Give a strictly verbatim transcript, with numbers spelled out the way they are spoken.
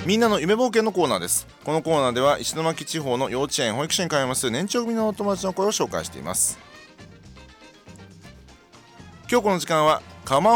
みんなの夢冒険のコーナーです。このコーナーでは石巻地方の幼稚園保育所に通います年長組のお友達の声を紹介しています。今日この時間はかま